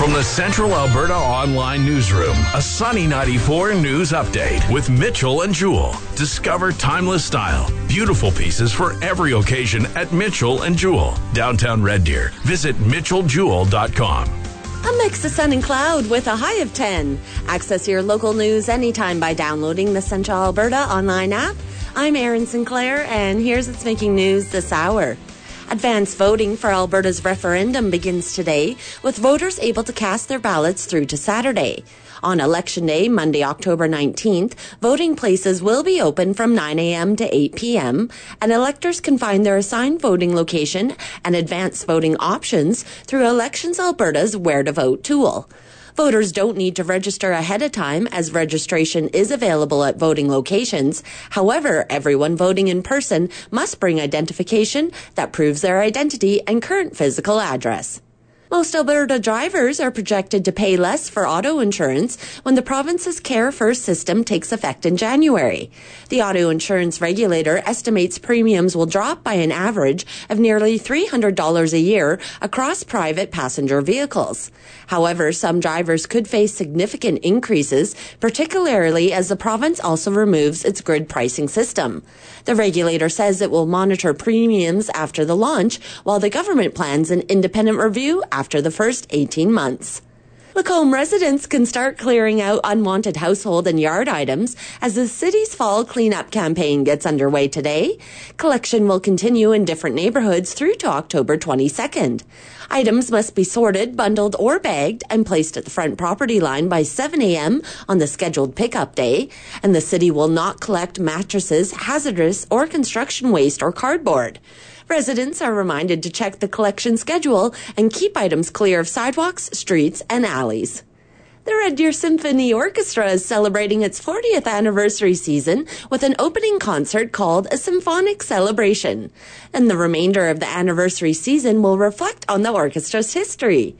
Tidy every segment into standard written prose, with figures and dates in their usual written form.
From the Central Alberta Online Newsroom, a Sunny 94 news update with Mitchell and Jewell. Discover timeless style, beautiful pieces for every occasion at Mitchell and Jewell, downtown Red Deer. Visit mitchelljewell.com. A mix of sun and cloud with a high of 10. Access your local news anytime by downloading the Central Alberta Online app. I'm Erin Sinclair, and here's what's making news this hour. Advance voting for Alberta's referendum begins today, with voters able to cast their ballots through to Saturday. On Election Day, Monday, October 19th, voting places will be open from 9 a.m. to 8 p.m., and electors can find their assigned voting location and advance voting options through Elections Alberta's Where to Vote tool. Voters don't need to register ahead of time, as registration is available at voting locations. However, everyone voting in person must bring identification that proves their identity and current physical address. Most Alberta drivers are projected to pay less for auto insurance when the province's Care First system takes effect in January. The auto insurance regulator estimates premiums will drop by an average of nearly $300 a year across private passenger vehicles. However, some drivers could face significant increases, particularly as the province also removes its grid pricing system. The regulator says it will monitor premiums after the launch, while the government plans an independent review after the first 18 months. Lacombe residents can start clearing out unwanted household and yard items as the city's fall cleanup campaign gets underway today. Collection will continue in different neighborhoods through to October 22nd. Items must be sorted, bundled, or bagged and placed at the front property line by 7 a.m. on the scheduled pickup day, and the city will not collect mattresses, hazardous, or construction waste or cardboard. Residents are reminded to check the collection schedule and keep items clear of sidewalks, streets, and alleys. The Red Deer Symphony Orchestra is celebrating its 40th anniversary season with an opening concert called a Symphonic Celebration. And the remainder of the anniversary season will reflect on the orchestra's history.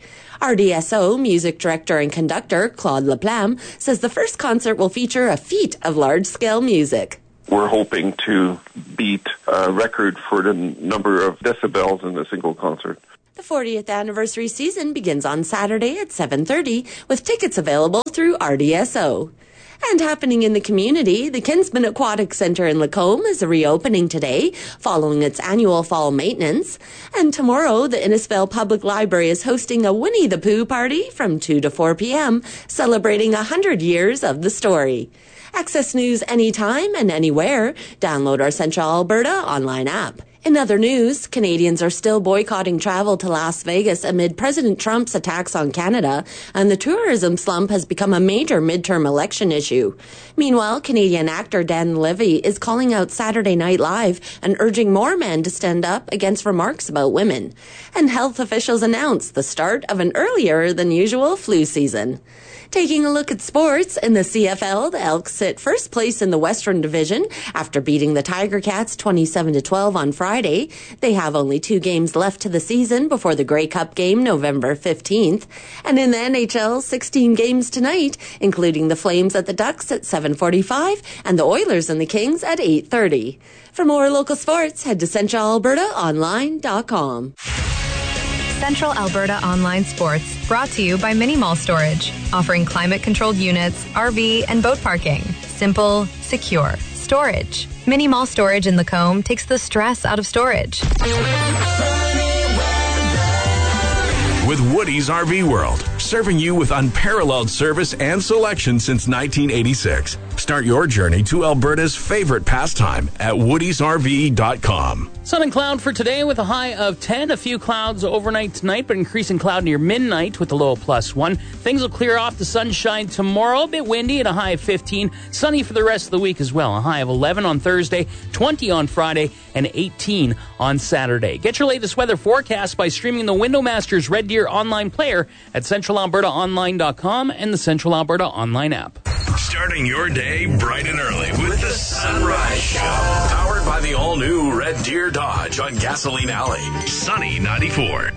RDSO music director and conductor Claude Laplame says the first concert will feature a feat of large-scale music. We're hoping to beat a record for the number of decibels in a single concert. The 40th anniversary season begins on Saturday at 7:30, with tickets available through RDSO. And happening in the community, the Kinsman Aquatic Centre in Lacombe is reopening today, following its annual fall maintenance. And tomorrow, the Innisfail Public Library is hosting a Winnie the Pooh party from 2 to 4 p.m., celebrating 100 years of the story. Access news anytime and anywhere. Download our Central Alberta online app. In other news, Canadians are still boycotting travel to Las Vegas amid President Trump's attacks on Canada, and the tourism slump has become a major midterm election issue. Meanwhile, Canadian actor Dan Levy is calling out Saturday Night Live and urging more men to stand up against remarks about women. And health officials announced the start of an earlier than usual flu season. Taking a look at sports, in the CFL, the Elks sit first place in the Western Division after beating the Tiger Cats 27-12 on Friday. They have only 2 games left to the season before the Grey Cup game November 15th. And in the NHL, 16 games tonight, including the Flames at the Ducks at 7:45 and the Oilers and the Kings at 8:30. For more local sports, head to centralalbertaonline.com. Central Alberta Online Sports, brought to you by Mini Mall Storage, offering climate-controlled units, RV, and boat parking. Simple, secure storage. Mini Mall Storage in Lacombe takes the stress out of storage. With Woody's RV World, serving you with unparalleled service and selection since 1986. Start your journey to Alberta's favorite pastime at woodysrv.com. Sun and cloud for today with a high of 10. A few clouds overnight tonight, but increasing cloud near midnight with a low of +1. Things will clear off, the sunshine tomorrow. A bit windy at a high of 15. Sunny for the rest of the week as well. A high of 11 on Thursday, 20 on Friday, and 18 on Saturday. Get your latest weather forecast by streaming the Windowmasters Red Deer online player at centralalbertaonline.com and the Central Alberta online app. Starting your day bright and early with the Sunrise Show. Powered by the all-new Red Deer Dodge on Gasoline Alley. Sunny 94.